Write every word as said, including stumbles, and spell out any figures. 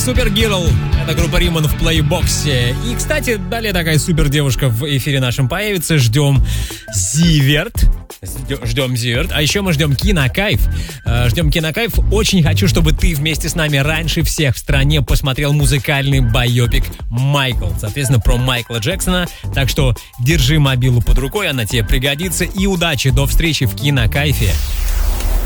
Supergirl. Это группа Риман в плейбоксе. И, кстати, далее такая супер девушка в эфире нашем появится. Ждем Зиверт. Ждем Зиверт. А еще мы ждем Кинокайф. Ждем Кинокайф. Очень хочу, чтобы ты вместе с нами раньше всех в стране посмотрел музыкальный байопик «Майкл». Соответственно, про Майкла Джексона. Так что держи мобилу под рукой, она тебе пригодится. И удачи, до встречи в Кинокайфе.